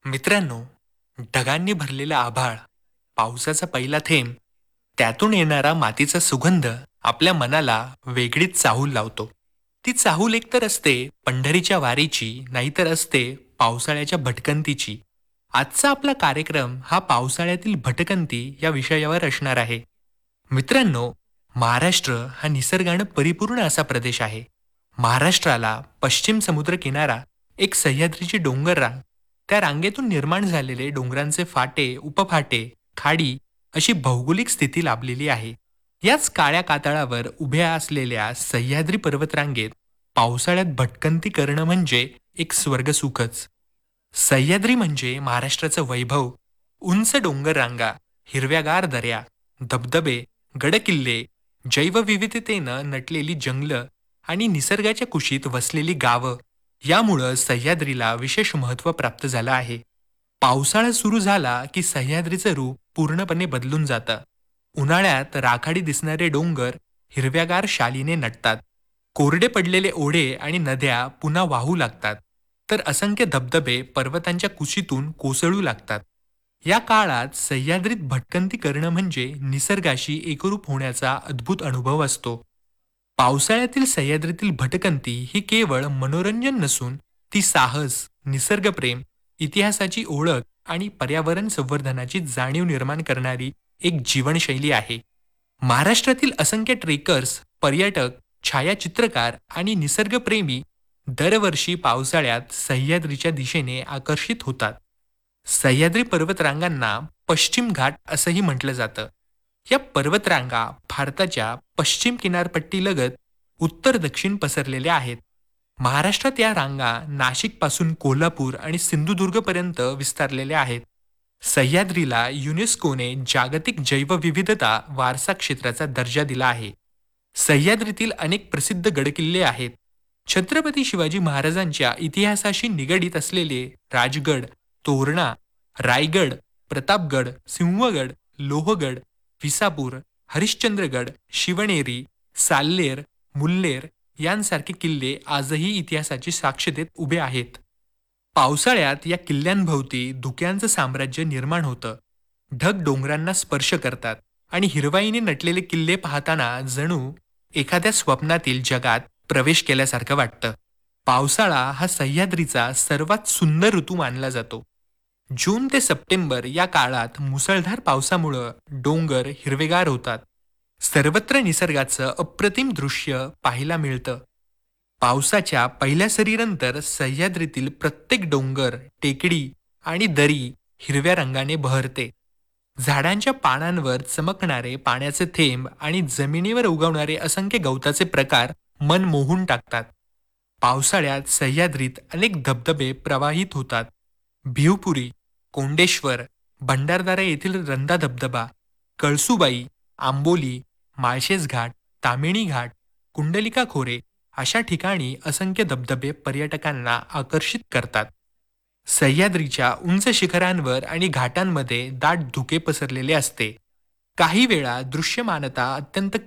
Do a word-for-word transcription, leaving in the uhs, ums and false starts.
मित्रांनो, ढगांनी भरलेलं आभाळ, पावसाचा पहिला थेंब, त्यातून येणारा मातीचा सुगंध आपल्या मनाला वेगळीच चाहूल लावतो. ती चाहूल एकतर असते पंढरीच्या वारीची, नाहीतर असते पावसाळ्याच्या भटकंतीची. आजचा आपला कार्यक्रम हा पावसाळ्यातील भटकंती या विषयावर असणार आहे. मित्रांनो, महाराष्ट्र हा निसर्गानं परिपूर्ण असा प्रदेश आहे. महाराष्ट्राला पश्चिम समुद्रकिनारा, एक सह्याद्रीची डोंगर रांग, त्या रांगेतून निर्माण झालेले डोंगरांचे फाटे, उपफाटे, खाडी अशी भौगोलिक स्थिती लाभलेली आहे. याच काळ्या कातळावर उभ्या असलेल्या सह्याद्री पर्वतरांगेत पावसाळ्यात भटकंती करणं म्हणजे एक स्वर्गसुखच. सह्याद्री म्हणजे महाराष्ट्राचं वैभव. उंच डोंगर रांगा, हिरव्यागार दऱ्या, धबधबे, गडकिल्ले, जैवविविधतेनं नटलेली जंगलं आणि निसर्गाच्या कुशीत वसलेली गावं, यामुळं सह्याद्रीला विशेष महत्त्व प्राप्त झालं आहे. पावसाळा सुरू झाला की सह्याद्रीचं रूप पूर्णपणे बदलून जातं. उन्हाळ्यात राखाडी दिसणारे डोंगर हिरव्यागार शालीने नटतात. कोरडे पडलेले ओढे आणि नद्या पुन्हा वाहू लागतात, तर असंख्य धबधबे पर्वतांच्या कुशीतून कोसळू लागतात. या काळात सह्याद्रीत भटकंती करणं म्हणजे निसर्गाशी एकरूप होण्याचा अद्भुत अनुभव असतो. पावसाळ्यातील सह्याद्रीतील भटकंती ही केवळ मनोरंजन नसून ती साहस, निसर्गप्रेम, इतिहासाची ओळख आणि पर्यावरण संवर्धनाची जाणीव निर्माण करणारी एक जीवनशैली आहे. महाराष्ट्रातील असंख्य ट्रेकर्स, पर्यटक, छायाचित्रकार आणि निसर्गप्रेमी दरवर्षी पावसाळ्यात सह्याद्रीच्या दिशेने आकर्षित होतात. सह्याद्री पर्वतरांगांना पश्चिम घाट असंही म्हटलं जातं. या पर्वतरांगा भारताच्या पश्चिम किनारपट्टीलगत उत्तर दक्षिण पसरलेल्या आहेत. महाराष्ट्रात या रांगा नाशिकपासून कोल्हापूर आणि सिंधुदुर्गपर्यंत विस्तारलेल्या आहेत. सह्याद्रीला युनेस्कोने जागतिक जैवविविधता वारसा क्षेत्राचा दर्जा दिला आहे. सह्याद्रीतील अनेक प्रसिद्ध गडकिल्ले आहेत. छत्रपती शिवाजी महाराजांच्या इतिहासाशी निगडीत असलेले राजगड, तोरणा, रायगड, प्रतापगड, सिंहगड, लोहगड, विसापूर, हरिश्चंद्रगड, शिवनेरी, साल्लेर, मुल्लेर यांसारखे किल्ले आजही इतिहासाची साक्ष देत उभे आहेत. पावसाळ्यात या किल्ल्यांभोवती धुक्यांचं साम्राज्य निर्माण होतं. ढग डोंगरांना स्पर्श करतात आणि हिरवाईने नटलेले किल्ले पाहताना जणू एखाद्या स्वप्नातील जगात प्रवेश केल्यासारखं वाटतं. पावसाळा हा सह्याद्रीचा सर्वात सुंदर ऋतू मानला जातो. जून ते सप्टेंबर या काळात मुसळधार पावसामुळं डोंगर हिरवेगार होतात. सर्वत्र निसर्गाचं अप्रतिम दृश्य पाहायला मिळतं. पावसाच्या पहिल्या सरीनंतर सह्याद्रीतील प्रत्येक डोंगर, टेकडी आणि दरी हिरव्या रंगाने बहरते. झाडांच्या पानांवर चमकणारे पाण्याचे थेंब आणि जमिनीवर उगवणारे असंख्य गवताचे प्रकार मन मोहून टाकतात. पावसाळ्यात सह्याद्रीत अनेक धबधबे प्रवाहित होतात. भिवपुरी, कोंडेश्वर, भंडारदरा येथील रंधा धबधबा, कळसुबाई, आंबोली, माळशेज घाट, तामिणी घाट, कुंडलिका खोरे अशा ठिकाणी असंख्य धबधबे पर्यटकांना आकर्षित करतात. सह्याद्रीच्या उंच शिखरांवर आणि घाटांमध्ये दाट धुके पसरलेले असते. काही वेळा दृश्यमानता अत्यंत